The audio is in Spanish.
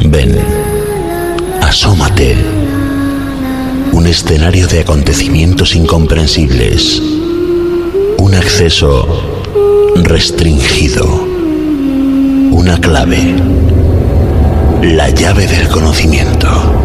Ven, asómate. Un escenario de acontecimientos incomprensibles. Un acceso restringido. Una clave. La llave del conocimiento.